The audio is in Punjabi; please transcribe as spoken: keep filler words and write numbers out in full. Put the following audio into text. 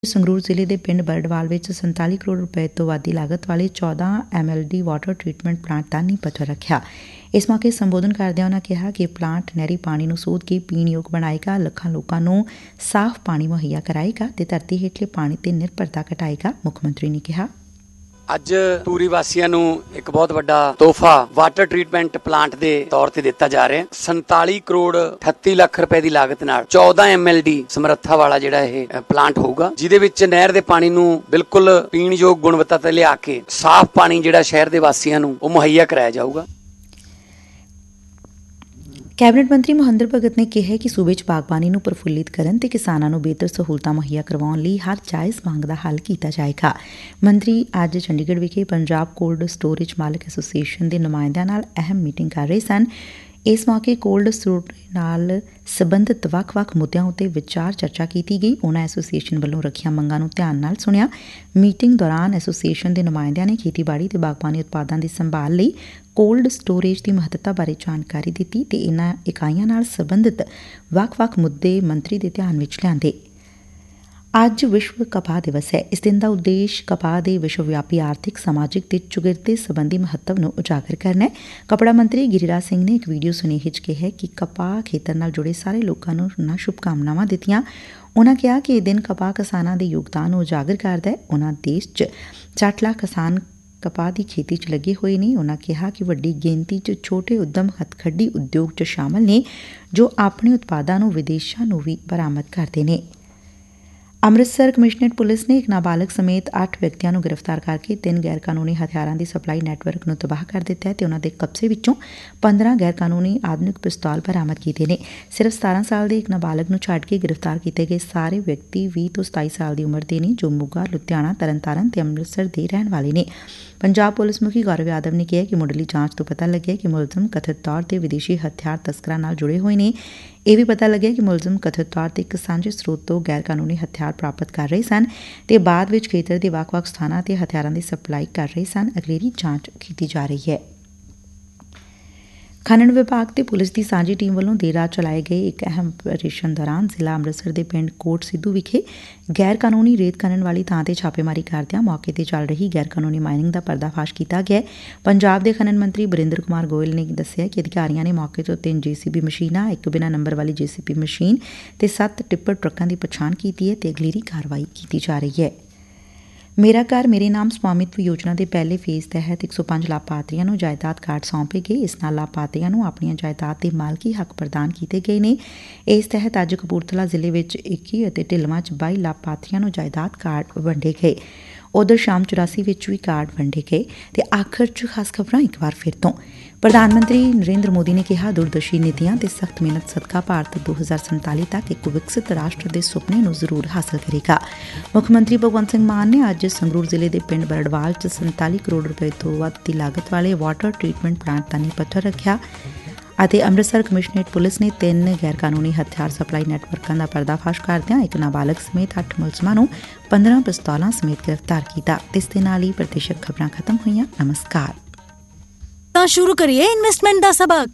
ਸੰਗਰੂਰ ਜ਼ਿਲ੍ਹੇ ਦੇ ਪਿੰਡ ਬਰੜਵਾਲ ਵਿੱਚ ਸੰਤਾਲੀ ਕਰੋੜ ਰੁਪਏ ਤੋਂ ਵੱਧ ਦੀ ਲਾਗਤ ਵਾਲੇ ਚੌਦਾਂ M L D water treatment plant ਦਾ ਨੀਂਹ ਪੱਥਰ ਰੱਖਿਆ। ਇਸ ਮੌਕੇ ਸੰਬੋਧਨ ਕਰਦਿਆਂ ਉਨ੍ਹਾਂ ਕਿਹਾ ਕਿ ਇਹ ਪਲਾਂਟ ਨਹਿਰੀ ਪਾਣੀ ਨੂੰ ਸੋਧ ਕੇ ਪੀਣ ਯੋਗ ਬਣਾਏਗਾ, ਲੱਖਾਂ ਲੋਕਾਂ ਨੂੰ ਸਾਫ਼ ਪਾਣੀ ਮੁਹੱਈਆ ਕਰਾਏਗਾ ਤੇ ਧਰਤੀ ਹੇਠਲੇ ਪਾਣੀ ਤੇ ਨਿਰਭਰਤਾ ਘਟਾਏਗਾ। ਮੁੱਖ ਮੰਤਰੀ ਨੇ ਕਿਹਾ, ਅੱਜ ਧੂਰੀ ਵਾਸੀਆਂ ਨੂੰ ਇੱਕ ਬਹੁਤ ਵੱਡਾ ਤੋਹਫਾ ਵਾਟਰ ਟਰੀਟਮੈਂਟ ਪਲਾਂਟ ਦੇ ਤੌਰ ਤੇ ਦਿੱਤਾ ਜਾ ਰਿਹਾ ਹੈ। ਸੰਤਾਲੀ ਕਰੋੜ ਅਠੱਤੀ ਲੱਖ ਰੁਪਏ ਦੀ ਲਾਗਤ ਨਾਲ ਚੌਦਾਂ ਐਮ ਐਲ ਡੀ ਸਮਰੱਥਾ ਵਾਲਾ ਜਿਹੜਾ ਇਹ ਪਲਾਂਟ ਹੋਊਗਾ, ਜਿਹਦੇ ਵਿੱਚ ਨਹਿਰ ਦੇ ਪਾਣੀ ਨੂੰ ਬਿਲਕੁਲ ਪੀਣ ਯੋਗ ਗੁਣਵੱਤਾ ਤੇ ਲਿਆ ਕੇ ਸਾਫ਼ ਪਾਣੀ ਜਿਹੜਾ ਸ਼ਹਿਰ ਦੇ ਵਾਸੀਆਂ ਨੂੰ ਉਹ ਮੁਹੱਈਆ ਕਰਾਇਆ ਜਾਊਗਾ। ਕੈਬਨਿਟ ਮੰਤਰੀ ਮਹਿੰਦਰ ਭਗਤ ਨੇ ਕਿਹਾ ਕਿ ਸੂਬੇ 'ਚ ਬਾਗਬਾਨੀ ਨੂੰ ਪ੍ਰਫੁੱਲਿਤ ਕਰਨ ਤੇ ਕਿਸਾਨਾਂ ਨੂੰ ਬਿਹਤਰ ਸਹੂਲਤਾਂ ਮੁਹੱਈਆ ਕਰਵਾਉਣ ਲਈ ਹਰ ਜਾਇਜ਼ ਮੰਗ ਦਾ ਹੱਲ ਕੀਤਾ ਜਾਏਗਾ। ਮੰਤਰੀ ਅੱਜ ਚੰਡੀਗੜ੍ਹ ਵਿਖੇ ਪੰਜਾਬ ਕੋਲਡ ਸਟੋਰੇਜ ਮਾਲਕ ਐਸੋਸੀਏਸ਼ਨ ਦੇ ਨੁਮਾਇੰਦਿਆਂ ਨਾਲ ਅਹਿਮ ਮੀਟਿੰਗ ਕਰ ਰਹੇ ਸਨ। ਇਸ ਮੌਕੇ ਕੋਲਡ ਸਟੋਰੇਜ ਨਾਲ ਸਬੰਧਤ ਵੱਖ-ਵੱਖ ਮੁੱਦਿਆਂ ਉੱਤੇ ਵਿਚਾਰ ਚਰਚਾ ਕੀਤੀ ਗਈ। ਉਨ੍ਹਾਂ ਐਸੋਸੀਏਸ਼ਨ ਵੱਲੋਂ ਰੱਖੀਆਂ ਮੰਗਾਂ ਨੂੰ ਧਿਆਨ ਨਾਲ ਸੁਣਿਆ। ਮੀਟਿੰਗ ਦੌਰਾਨ ਐਸੋਸੀਏਸ਼ਨ ਦੇ ਨੁਮਾਇੰਦਿਆਂ ਨੇ ਖੇਤੀਬਾੜੀ ਤੇ ਬਾਗਬਾਨੀ ਉਤਪਾਦਾਂ ਦੀ ਸੰਭਾਲ ਲਈ ਕੋਲਡ ਸਟੋਰੇਜ ਦੀ ਮਹੱਤਤਾ ਬਾਰੇ ਜਾਣਕਾਰੀ ਦਿੱਤੀ ਤੇ ਇਨ੍ਹਾਂ ਇਕਾਈਆਂ ਨਾਲ ਸਬੰਧਤ ਵੱਖ-ਵੱਖ ਮੁੱਦੇ ਮੰਤਰੀ ਦੇ ਧਿਆਨ ਵਿੱਚ ਲਿਆਂਦੇ। ਅੱਜ ਵਿਸ਼ਵ ਕਪਾਹ ਦਿਵਸ ਹੈ। ਇਸ ਦਿਨ ਦਾ ਉਦੇਸ਼ ਕਪਾਹ ਦੇ ਵਿਸ਼ਵ ਵਿਆਪੀ ਆਰਥਿਕ, ਸਮਾਜਿਕ ਤੇ ਚੁਗਿਰਦੇ ਸੰਬੰਧੀ ਮਹੱਤਵ ਨੂੰ ਉਜਾਗਰ ਕਰਨਾ ਹੈ। ਕੱਪੜਾ ਮੰਤਰੀ ਗਿਰੀਰਾਜ ਸਿੰਘ ਨੇ ਇੱਕ ਵੀਡੀਓ ਸੁਨੇਹੇ 'ਚ ਕਿਹਾ ਕਿ ਕਪਾਹ ਖੇਤਰ ਨਾਲ ਜੁੜੇ ਸਾਰੇ ਲੋਕਾਂ ਨੂੰ ਉਹਨਾਂ ਸ਼ੁਭਕਾਮਨਾਵਾਂ ਦਿੱਤੀਆਂ। ਉਨ੍ਹਾਂ ਕਿਹਾ ਕਿ ਇਹ ਦਿਨ ਕਪਾਹ ਕਿਸਾਨਾਂ ਦੇ ਯੋਗਦਾਨ ਨੂੰ ਉਜਾਗਰ ਕਰਦਾ ਹੈ। ਉਨ੍ਹਾਂ ਦੇਸ਼ 'ਚ ਸੱਠ ਲੱਖ ਕਿਸਾਨ ਕਪਾਹ ਦੀ ਖੇਤੀ 'ਚ ਲੱਗੇ ਹੋਏ ਨੇ। ਉਨ੍ਹਾਂ ਕਿਹਾ ਕਿ ਵੱਡੀ ਗਿਣਤੀ 'ਚ ਛੋਟੇ ਉੱਦਮ ਹੱਥਖੱਡੀ ਉਦਯੋਗ 'ਚ ਸ਼ਾਮਲ ਨੇ, ਜੋ ਆਪਣੇ ਉਤਪਾਦਾਂ ਨੂੰ ਵਿਦੇਸ਼ਾਂ ਨੂੰ ਵੀ ਬਰਾਮਦ ਕਰਦੇ ਨੇ। ਅੰਮ੍ਰਿਤਸਰ ਕਮਿਸ਼ਨਰੇਟ ਪੁਲਿਸ ਨੇ ਇੱਕ ਨਾਬਾਲਗ ਸਮੇਤ ਅੱਠ ਵਿਅਕਤੀਆਂ ਨੂੰ ਗ੍ਰਿਫਤਾਰ ਕਰਕੇ ਤਿੰਨ ਗੈਰ ਕਾਨੂੰਨੀ ਹਥਿਆਰਾਂ ਦੀ ਸਪਲਾਈ ਨੈਟਵਰਕ ਨੂੰ ਤਬਾਹ ਕਰ ਦਿੱਤਾ ਹੈ ਤੇ ਉਨ੍ਹਾਂ ਦੇ ਕਬਜ਼ੇ ਵਿੱਚੋਂ ਪੰਦਰਾਂ ਗੈਰ ਕਾਨੂੰਨੀ ਆਧੁਨਿਕ ਪਿਸਤੌਲ ਬਰਾਮਦ ਕੀਤੇ ਨੇ। ਸਿਰਫ ਸਤਾਰਾਂ ਸਾਲ ਦੇ ਇੱਕ ਨਾਬਾਲਗ ਨੂੰ ਛੱਡ ਕੇ ਗ੍ਰਿਫਤਾਰ ਕੀਤੇ ਗਏ ਸਾਰੇ ਵਿਅਕਤੀ ਵੀਹ ਤੋਂ ਸਤਾਈ ਸਾਲ ਦੀ ਉਮਰ ਦੇ ਨੇ, ਜੋ ਮੋਗਾ, ਲੁਧਿਆਣਾ, ਤਰਨਤਾਰਨ ਤੇ ਅੰਮ੍ਰਿਤਸਰ ਦੇ ਰਹਿਣ ਵਾਲੇ ਨੇ। ਪੰਜਾਬ ਪੁਲਿਸ ਮੁਖੀ ਗੌਰਵ ਯਾਦਵ ਨੇ ਕਿਹਾ ਕਿ ਮੁੱਢਲੀ ਜਾਂਚ ਤੋਂ ਪਤਾ ਲੱਗਿਆ ਕਿ ਮੁਲਜ਼ਮ ਕਥਿਤ ਤੌਰ ਤੇ ਵਿਦੇਸ਼ੀ ਹਥਿਆਰ ਤਸਕਰਾਂ ਨਾਲ ਜੁੜੇ ਹੋਏ ਨੇ। ਇਹ ਵੀ ਪਤਾ ਲੱਗਿਆ ਕਿ ਮੁਲਜ਼ਮ ਕਥਿਤ ਤੌਰ ਤੇ ਇੱਕ ਸਾਂਝੇ ਸਰੋਤ ਤੋਂ ਗੈਰ ਕਾਨੂੰਨੀ ਹਥਿਆਰ ਪ੍ਰਾਪਤ ਕਰ ਰਹੇ ਸਨ ਤੇ ਬਾਅਦ ਵਿੱਚ ਖੇਤਰ ਦੇ ਵੱਖ-ਵੱਖ ਸਥਾਨਾਂ ਤੇ ਹਥਿਆਰਾਂ ਦੀ ਸਪਲਾਈ ਕਰ ਰਹੇ ਸਨ। ਅਗਲੇਰੀ ਜਾਂਚ ਕੀਤੀ ਜਾ ਰਹੀ ਹੈ। ਖਨਨ ਵਿਭਾਗ ਤੇ ਪੁਲਿਸ ਦੀ ਸਾਂਝੀ ਟੀਮ ਵੱਲੋਂ ਦੇਰ ਰਾਤ ਚਲਾਏ ਗਏ ਇੱਕ ਅਹਿਮ ਆਪਰੇਸ਼ਨ ਦੌਰਾਨ ਜ਼ਿਲ੍ਹਾ ਅੰਮ੍ਰਿਤਸਰ ਦੇ ਪਿੰਡ ਕੋਟ ਸਿੱਧੂ ਵਿਖੇ ਗੈਰ ਕਾਨੂੰਨੀ ਰੇਤ ਖਨਨ ਵਾਲੀ ਥਾਂ ਤੇ ਛਾਪੇਮਾਰੀ ਕਰਦਿਆਂ ਮੌਕੇ ਤੇ ਚੱਲ ਰਹੀ ਗੈਰ ਕਾਨੂੰਨੀ ਮਾਈਨਿੰਗ ਦਾ ਪਰਦਾਫਾਸ਼ ਕੀਤਾ ਗਿਆ। ਪੰਜਾਬ ਦੇ ਖਨਨ ਮੰਤਰੀ ਬਰਿੰਦਰ ਕੁਮਾਰ ਗੋਇਲ ਨੇ ਦੱਸਿਆ ਕਿ ਅਧਿਕਾਰੀਆਂ ਨੇ ਮੌਕੇ ਤੋਂ ਤਿੰਨ ਜੇ ਸੀ ਬੀ ਮਸ਼ੀਨਾਂ, ਇੱਕ ਬਿਨਾਂ ਨੰਬਰ ਵਾਲੀ ਜੇ ਸੀ ਬੀ ਮਸ਼ੀਨ ਤੇ ਸੱਤ ਟਿੱਪਰ ਟਰੱਕਾਂ ਦੀ ਪਛਾਣ ਕੀਤੀ ਹੈ ਤੇ ਅਗਲੇਰੀ ਕਾਰਵਾਈ ਕੀਤੀ ਜਾ ਰਹੀ ਹੈ। ਮੇਰਾ ਘਰ ਮੇਰੇ ਨਾਮ ਸਵਾਮਿਤਵ ਯੋਜਨਾ ਦੇ ਪਹਿਲੇ ਫੇਜ਼ ਤਹਿਤ ਇੱਕ ਸੌ ਪੰਜ ਲਾਭਪਾਤਰੀਆਂ ਨੂੰ ਜਾਇਦਾਦ ਕਾਰਡ ਸੌਂਪੇ ਗਏ। ਇਸ ਨਾਲ ਲਾਭਪਾਤਰੀਆਂ ਨੂੰ ਆਪਣੀਆਂ ਜਾਇਦਾਦ ਦੇ ਮਾਲਕੀ ਹੱਕ ਪ੍ਰਦਾਨ ਕੀਤੇ ਗਏ ਨੇ। ਇਸ ਤਹਿਤ ਅੱਜ ਕਪੂਰਥਲਾ ਜ਼ਿਲ੍ਹੇ ਵਿੱਚ ਇੱਕੀ ਅਤੇ ਢਿਲਵਾਂ 'ਚ ਬਾਈ ਲਾਭਪਾਤਰੀਆਂ ਨੂੰ ਜਾਇਦਾਦ ਕਾਰਡ ਵੰਡੇ ਗਏ। ਉਧਰ ਸ਼ਾਮ ਚੁਰਾਸੀ ਵਿੱਚ ਵੀ ਕਾਰਡ ਵੰਡੇ ਗਏ। ਤੇ ਆਖਰ 'ਚ ਖਾਸ ਖਬਰਾਂ ਇੱਕ ਵਾਰ ਫਿਰ ਤੋਂ। ਪ੍ਰਧਾਨ ਮੰਤਰੀ ਨਰਿੰਦਰ ਮੋਦੀ ਨੇ ਕਿਹਾ, ਦੂਰਦਰਸ਼ੀ ਨੀਤੀਆਂ ਤੇ ਸਖਤ ਮਿਹਨਤ ਸਦਕਾ ਭਾਰਤ ਦੋ ਹਜ਼ਾਰ ਸੰਤਾਲੀ ਤੱਕ ਇੱਕ ਵਿਕਸਿਤ ਰਾਸ਼ਟਰ ਦੇ ਸੁਪਨੇ ਨੂੰ ਜ਼ਰੂਰ ਹਾਸਲ ਕਰੇਗਾ। ਮੁੱਖ ਮੰਤਰੀ ਭਗਵੰਤ ਸਿੰਘ ਮਾਨ ਨੇ ਅੱਜ ਸੰਗਰੂਰ ਜ਼ਿਲ੍ਹੇ ਦੇ ਪਿੰਡ ਬਰੜਵਾਲ 'ਚ ਸੰਤਾਲੀ ਕਰੋੜ ਰੁਪਏ ਤੋਂ ਵੱਧ ਦੀ ਲਾਗਤ ਵਾਲੇ ਵਾਟਰ ਟਰੀਟਮੈਂਟ ਪਲਾਂਟ ਦਾ ਨੀਂਹ ਪੱਥਰ ਰੱਖਿਆ ਅਤੇ ਅੰਮ੍ਰਿਤਸਰ ਕਮਿਸ਼ਨਰੇਟ ਪੁਲਿਸ ਨੇ ਤਿੰਨ ਗੈਰ ਕਾਨੂੰਨੀ ਹਥਿਆਰ ਸਪਲਾਈ ਨੈਟਵਰਕਾਂ ਦਾ ਪਰਦਾਫਾਸ਼ ਕਰਦਿਆਂ ਇੱਕ ਨਾਬਾਲਗ ਸਮੇਤ ਅੱਠ ਮੁਲਜ਼ਮਾਂ ਨੂੰ ਪੰਦਰਾਂ ਪਿਸਤੌਲਾਂ ਸਮੇਤ ਗ੍ਰਿਫਤਾਰ ਕੀਤਾ। ਇਸ ਦੇ ਨਾਲ ਹੀ ਪ੍ਰਤੀਸ਼ਤ ਖਬਰਾਂ ਖਤਮ ਹੋਈਆਂ। ਨਮਸਕਾਰ। ਤਾਂ ਸ਼ੁਰੂ ਕਰੀਏ ਇਨਵੈਸਟਮੈਂਟ ਦਾ ਸਬਕ।